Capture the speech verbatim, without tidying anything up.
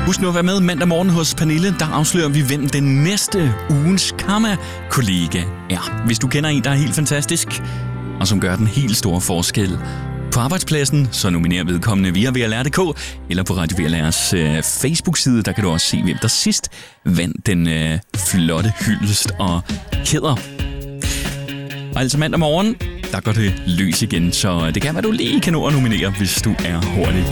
Husk nu at være med mandag morgen hos Pernille. Der afslører vi, hvem den næste ugens Karma-kollega er. Hvis du kender en, der er helt fantastisk, og som gør den helt store forskel på arbejdspladsen, så nominer vedkommende via V L R punktum d k eller på Radio V L R's øh, Facebook-side. Der kan du også se, hvem der sidst vandt den øh, flotte hyldest og kæder. Og altså mandag morgen, der går det løs igen, så det kan være, du lige kan nå at nominere, hvis du er hurtig.